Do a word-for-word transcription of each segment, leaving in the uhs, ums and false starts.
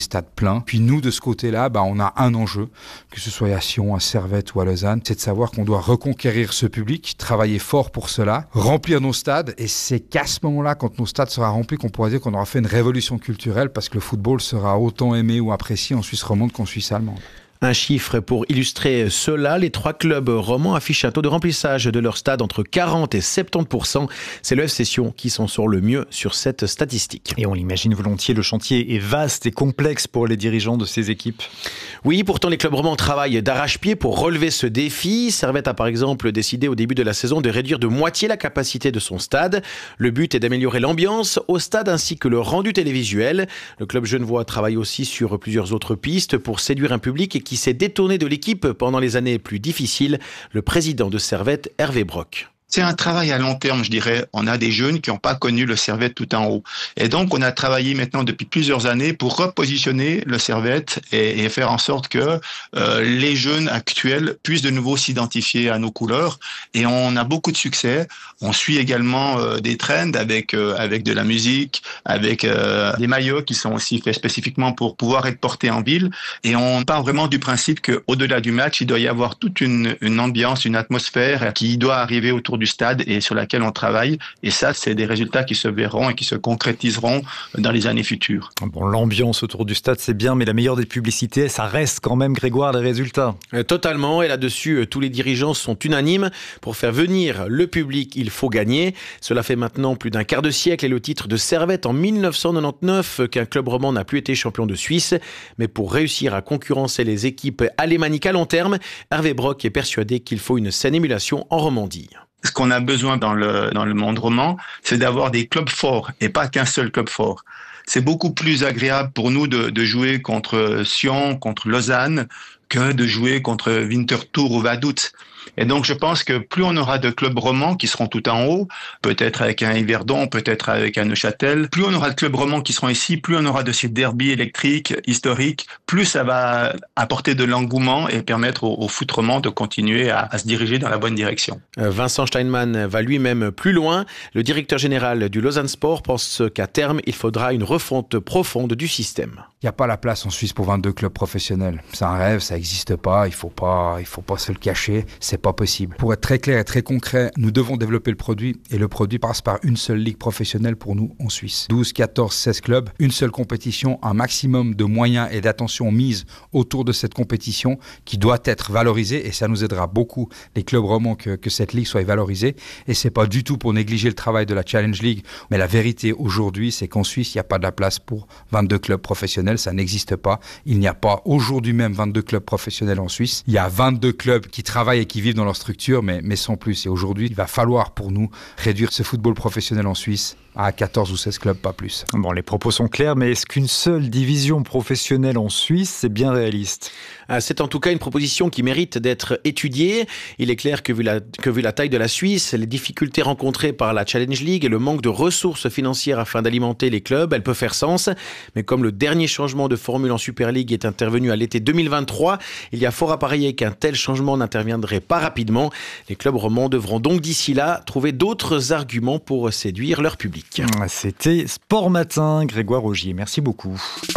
Stade plein. Puis nous, de ce côté-là, bah, on a un enjeu, que ce soit à Sion, à Servette ou à Lausanne, c'est de savoir qu'on doit reconquérir ce public, travailler fort pour cela, remplir nos stades. Et c'est qu'à ce moment-là, quand nos stades seront remplis, qu'on pourra dire qu'on aura fait une révolution culturelle parce que le football sera autant aimé ou apprécié en Suisse romande qu'en Suisse allemande. Un chiffre pour illustrer cela, les trois clubs romans affichent un taux de remplissage de leur stade entre quarante et soixante-dix pour cent. C'est le F C Sion qui s'en sort le mieux sur cette statistique. Et on l'imagine volontiers, le chantier est vaste et complexe pour les dirigeants de ces équipes. Oui, pourtant les clubs romans travaillent d'arrache-pied pour relever ce défi. Servette a par exemple décidé au début de la saison de réduire de moitié la capacité de son stade. Le but est d'améliorer l'ambiance au stade ainsi que le rendu télévisuel. Le club genevois travaille aussi sur plusieurs autres pistes pour séduire un public et qui s'est détourné de l'équipe pendant les années plus difficiles, le président de Servette, Hervé Brock. C'est un travail à long terme, je dirais. On a des jeunes qui n'ont pas connu le Servette tout en haut. Et donc, on a travaillé maintenant depuis plusieurs années pour repositionner le Servette et, et faire en sorte que euh, les jeunes actuels puissent de nouveau s'identifier à nos couleurs. Et on a beaucoup de succès. On suit également euh, des trends avec euh, avec de la musique, avec euh, des maillots qui sont aussi faits spécifiquement pour pouvoir être portés en ville. Et on part vraiment du principe qu'au-delà du match, il doit y avoir toute une, une ambiance, une atmosphère qui doit arriver autour du stade et sur laquelle on travaille. Et ça, c'est des résultats qui se verront et qui se concrétiseront dans les années futures. Bon, l'ambiance autour du stade, c'est bien, mais la meilleure des publicités, ça reste quand même, Grégoire, les résultats. Euh, totalement. Et là-dessus, tous les dirigeants sont unanimes. Pour faire venir le public, il faut gagner. Cela fait maintenant plus d'un quart de siècle et le titre de Servette en mille neuf cent quatre-vingt-dix-neuf qu'un club roman n'a plus été champion de Suisse. Mais pour réussir à concurrencer les équipes alémaniques à long terme, Hervé Brock est persuadé qu'il faut une saine émulation en Romandie. Ce qu'on a besoin dans le, dans le monde roman, c'est d'avoir des clubs forts et pas qu'un seul club fort. C'est beaucoup plus agréable pour nous de, de jouer contre Sion, contre Lausanne, que de jouer contre Winterthur ou Vaduz. Et donc, je pense que plus on aura de clubs romans qui seront tout en haut, peut-être avec un Yverdon, peut-être avec un Neuchâtel, plus on aura de clubs romans qui seront ici, plus on aura de ces derbys électriques, historiques, plus ça va apporter de l'engouement et permettre au, au foot roman de continuer à, à se diriger dans la bonne direction. Vincent Steinmann va lui-même plus loin. Le directeur général du Lausanne Sport pense qu'à terme, il faudra une refonte profonde du système. Il n'y a pas la place en Suisse pour vingt-deux clubs professionnels. C'est un rêve, ça n'existe pas, il ne faut pas, il faut pas se le cacher, c'est pas possible. Pour être très clair et très concret, nous devons développer le produit et le produit passe par une seule ligue professionnelle pour nous en Suisse. douze, quatorze, seize clubs, une seule compétition, un maximum de moyens et d'attention mise autour de cette compétition qui doit être valorisée et ça nous aidera beaucoup, les clubs romans, que, que cette ligue soit valorisée. Et c'est pas du tout pour négliger le travail de la Challenge League, mais la vérité aujourd'hui, c'est qu'en Suisse, il n'y a pas de la place pour vingt-deux clubs professionnels, ça n'existe pas. Il n'y a pas aujourd'hui même vingt-deux clubs professionnels en Suisse. Il y a vingt-deux clubs qui travaillent et qui vivent dans leur structure, mais, mais sans plus. Et aujourd'hui, il va falloir pour nous réduire ce football professionnel en Suisse à quatorze ou seize clubs, pas plus. Bon, les propos sont clairs, mais est-ce qu'une seule division professionnelle en Suisse, c'est bien réaliste ? C'est en tout cas une proposition qui mérite d'être étudiée. Il est clair que vu, la, que vu la taille de la Suisse, les difficultés rencontrées par la Challenge League et le manque de ressources financières afin d'alimenter les clubs, elle peut faire sens. Mais comme le dernier changement de formule en Super League est intervenu à l'été deux mille vingt-trois, il y a fort à parier qu'un tel changement n'interviendrait pas rapidement. Les clubs romans devront donc d'ici là trouver d'autres arguments pour séduire leur public. C'était Sport Matin, Grégoire Augier. Merci beaucoup.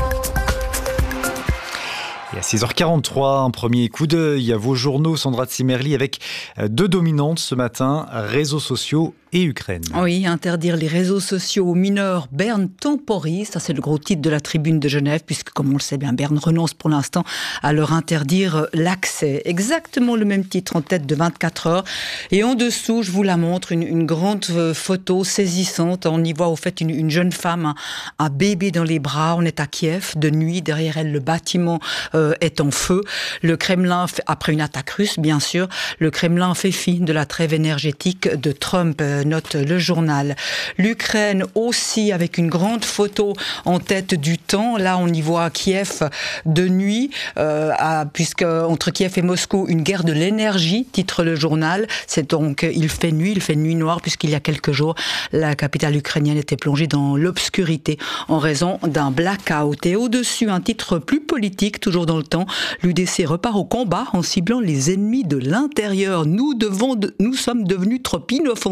Et à six heures quarante-trois, un premier coup d'œil à vos journaux, Sandra Zimmerli, avec deux dominantes ce matin, réseaux sociaux et Ukraine. Oui, interdire les réseaux sociaux aux mineurs, Berne temporise, ça c'est le gros titre de la Tribune de Genève, puisque comme on le sait bien, Berne renonce pour l'instant à leur interdire l'accès. Exactement le même titre en tête de vingt-quatre heures. Et en dessous, je vous la montre, une, une grande photo saisissante. On y voit au fait une, une jeune femme, un, un bébé dans les bras. On est à Kiev, de nuit, derrière elle le bâtiment euh, est en feu. Le Kremlin, fait, après une attaque russe bien sûr, le Kremlin fait fi de la trêve énergétique de Trump, euh, note le journal. L'Ukraine aussi avec une grande photo en tête du temps. Là, on y voit Kiev de nuit, euh, à, puisque entre Kiev et Moscou, une guerre de l'énergie, titre le journal. C'est donc, il fait nuit, il fait nuit noire, puisqu'il y a quelques jours, la capitale ukrainienne était plongée dans l'obscurité en raison d'un blackout. Et au-dessus, un titre plus politique, toujours dans le temps. L'U D C repart au combat en ciblant les ennemis de l'intérieur. Nous devons, de, nous sommes devenus trop inoffensifs.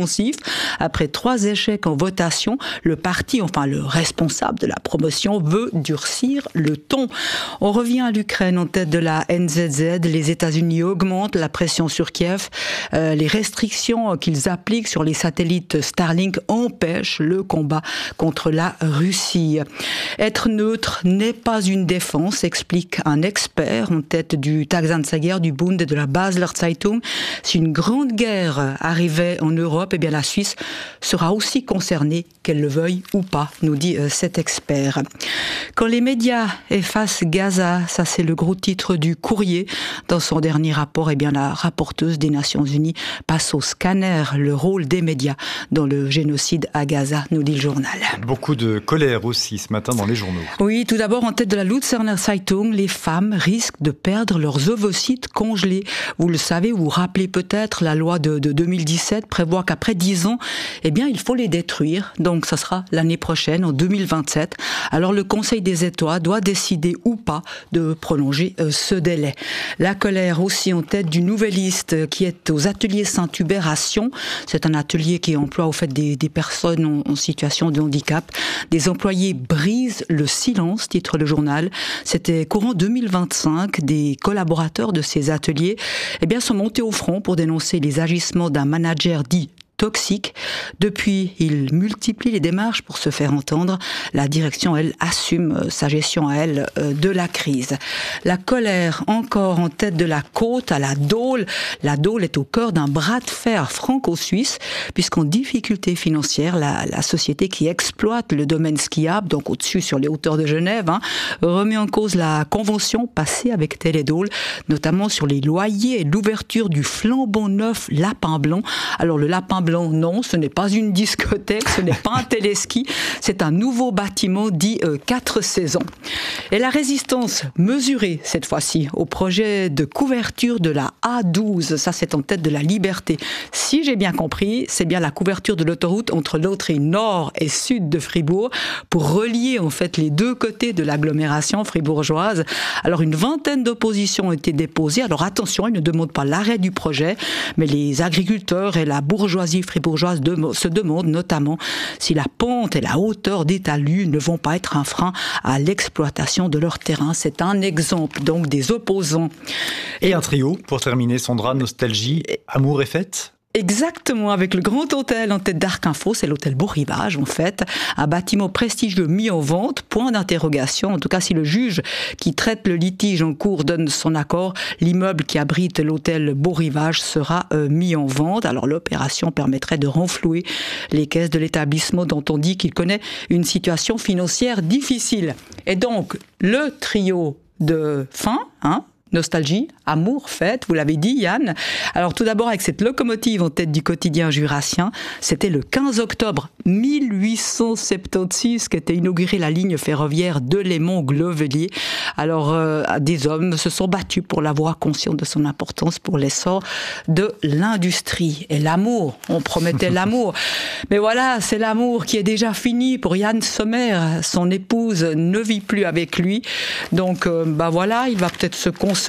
Après trois échecs en votation, le parti, enfin le responsable de la promotion, veut durcir le ton. On revient à l'Ukraine en tête de la N Z Z. Les États-Unis augmentent la pression sur Kiev. Euh, les restrictions qu'ils appliquent sur les satellites Starlink empêchent le combat contre la Russie. Être neutre n'est pas une défense, explique un expert en tête du Tagesanzeiger, du Bund et de la Basler Zeitung. Si une grande guerre arrivait en Europe, eh bien la Suisse sera aussi concernée, qu'elle le veuille ou pas, nous dit euh, cet expert. Quand les médias effacent Gaza, ça c'est le gros titre du Courrier. Dans son dernier rapport, eh bien la rapporteuse des Nations Unies passe au scanner le rôle des médias dans le génocide à Gaza, nous dit le journal. Beaucoup de colère aussi ce matin dans les journaux. Oui, tout d'abord en tête de la Luzerner Zeitung, les femmes risquent de perdre leurs ovocytes congelés. Vous le savez, vous vous rappelez peut-être, la loi de, de deux mille dix-sept prévoit qu'après dix ans, eh bien il faut les détruire. Donc ça sera l'année prochaine, en deux mille vingt-sept. Alors le Conseil des États doit décider ou pas de prolonger euh, ce délai. La colère aussi en tête du Nouvelliste qui est aux ateliers Saint-Hubert à Sion. C'est un atelier qui emploie au fait des, des personnes en, en situation de handicap. Des employés brisent le silence, titre le journal. C'était courant deux mille vingt-cinq. Des collaborateurs de ces ateliers eh bien, sont montés au front pour dénoncer les agissements d'un manager dit toxique. Depuis, il multiplie les démarches pour se faire entendre. La direction, elle, assume sa gestion à elle de la crise. La colère, encore en tête de la côte, à la Dole. La Dole est au cœur d'un bras de fer franco-suisse, puisqu'en difficulté financière, la, la société qui exploite le domaine skiable, donc au-dessus sur les hauteurs de Genève, hein, remet en cause la convention passée avec Télédôle, notamment sur les loyers et l'ouverture du flambant neuf Lapin Blanc. Alors le Lapin Blanc, non, ce n'est pas une discothèque, ce n'est pas un téléski, c'est un nouveau bâtiment dit euh, quatre saisons. Et la résistance mesurée, cette fois-ci, au projet de couverture de la A douze, ça c'est en tête de la Liberté. Si j'ai bien compris, c'est bien la couverture de l'autoroute entre l'entrée nord et sud de Fribourg, pour relier en fait les deux côtés de l'agglomération fribourgeoise. Alors une vingtaine d'oppositions ont été déposées, alors attention, ils ne demandent pas l'arrêt du projet, mais les agriculteurs et la bourgeoisie fribourgeoise de, se demandent notamment si la pente et la hauteur des talus ne vont pas être un frein à l'exploitation de leur terrain. C'est un exemple donc des opposants. Et, et un trio pour terminer, Sandra, Nostalgie, et... Amour et Fête. Exactement, avec le Grand Hôtel en tête d'Arc Info, c'est l'hôtel Beau Rivage en fait, un bâtiment prestigieux mis en vente, point d'interrogation. En tout cas, si le juge qui traite le litige en cours donne son accord, l'immeuble qui abrite l'hôtel Beau Rivage sera euh, mis en vente. Alors l'opération permettrait de renflouer les caisses de l'établissement dont on dit qu'il connaît une situation financière difficile. Et donc, le trio de fin, hein, Nostalgie, Amour, Fête, vous l'avez dit Yann. Alors tout d'abord avec cette locomotive en tête du quotidien jurassien, c'était le quinze octobre mille huit cent soixante-seize qu'était inaugurée la ligne ferroviaire de Léman-Glovelier. Alors euh, des hommes se sont battus pour la voie, conscients de son importance pour l'essor de l'industrie. Et l'amour, on promettait l'amour. Mais voilà, c'est l'amour qui est déjà fini pour Yann Sommer. Son épouse ne vit plus avec lui. Donc euh, bah voilà, il va peut-être se consoler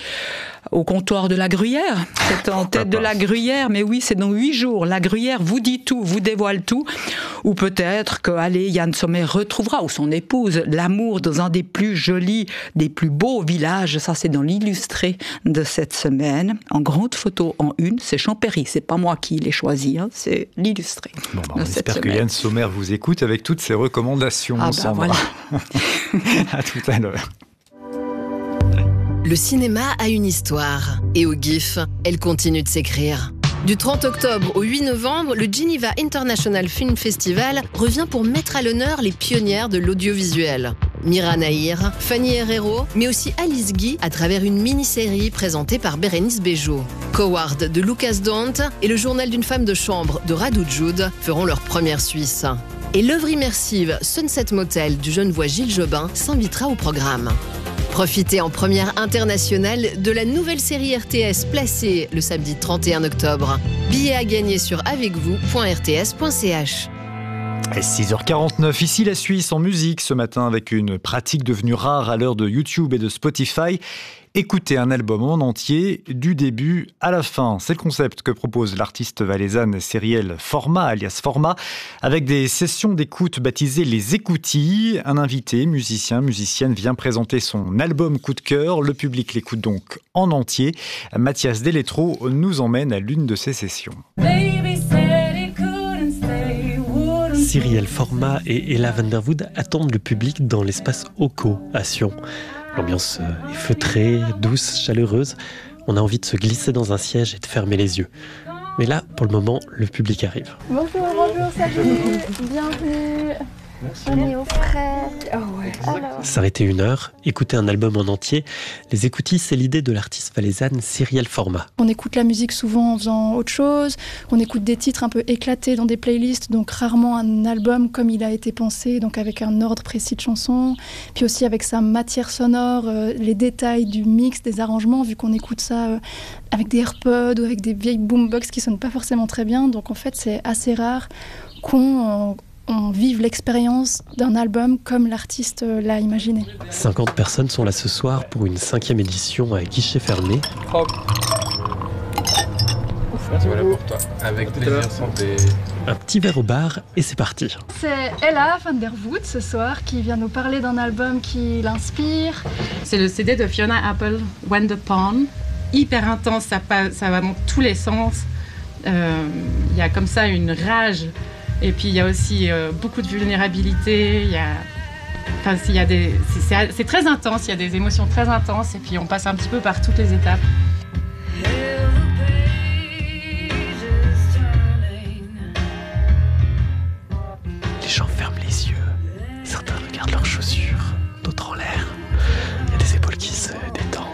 au comptoir de la Gruyère. C'est en tête de la Gruyère, mais oui, c'est dans huit jours. La Gruyère vous dit tout, vous dévoile tout. Ou peut-être que, allez, Yann Sommer retrouvera, ou son épouse, l'amour dans un des plus jolis, des plus beaux villages. Ça, c'est dans l'illustré de cette semaine. En grande photo en une, c'est Champéry. C'est pas moi qui l'ai choisi, hein, c'est l'illustré. Bon, bah, on espère que Yann Sommer vous écoute avec toutes ses recommandations. Ah bah voilà. À tout à l'heure. Le cinéma a une histoire, et au G I F, elle continue de s'écrire. Du trente octobre au huit novembre, le Geneva International Film Festival revient pour mettre à l'honneur les pionnières de l'audiovisuel. Mira Nahir, Fanny Herrero, mais aussi Alice Guy à travers une mini-série présentée par Bérénice Bejo. Coward de Lucas Dante et le journal d'une femme de chambre de Radou Jude feront leur première Suisse. Et l'œuvre immersive Sunset Motel du Genevois Gilles Jobin s'invitera au programme. Profitez en première internationale de la nouvelle série R T S Placée le samedi trente et un octobre. Billets à gagner sur avec vous point r t s point c h. six heures quarante-neuf, ici la Suisse en musique ce matin avec une pratique devenue rare à l'heure de YouTube et de Spotify. Écouter un album en entier du début à la fin. C'est le concept que propose l'artiste valaisanne Cyrielle Format, alias Format, avec des sessions d'écoute baptisées les écoutilles. Un invité, musicien, musicienne, vient présenter son album coup de cœur. Le public l'écoute donc en entier. Mathias Deletro nous emmène à l'une de ces sessions. Cyrielle Format et Ella Vanderwood attendent le public dans l'espace Oko à Sion. L'ambiance est feutrée, douce, chaleureuse. On a envie de se glisser dans un siège et de fermer les yeux. Mais là, pour le moment, le public arrive. Bonjour, bonjour, salut, bienvenue. Merci. On est au frais. Oh ouais. S'arrêter une heure, écouter un album en entier. Les écoutilles, c'est l'idée de l'artiste valaisanne Cyrielle Format. On écoute la musique souvent en faisant autre chose. On écoute des titres un peu éclatés dans des playlists, donc rarement un album comme il a été pensé, donc avec un ordre précis de chansons. Puis aussi avec sa matière sonore, euh, les détails du mix, des arrangements, vu qu'on écoute ça euh, avec des AirPods ou avec des vieilles boombox qui sonnent pas forcément très bien. Donc en fait, c'est assez rare qu'on... Euh, on vive l'expérience d'un album comme l'artiste l'a imaginé. cinquante personnes sont là ce soir pour une cinquième édition à guichet fermé. Hop. Voilà pour toi. Avec plaisir, santé. Un petit verre au bar et c'est parti. C'est Ella Vanderwood ce soir qui vient nous parler d'un album qui l'inspire. C'est le C D de Fiona Apple, When the Pawn. Hyper intense, ça, ça va dans tous les sens. Il euh, y a comme ça une rage. Et puis il y a aussi euh, beaucoup de vulnérabilité, il y a, enfin, il y a des, c'est, c'est, c'est très intense, il y a des émotions très intenses et puis on passe un petit peu par toutes les étapes.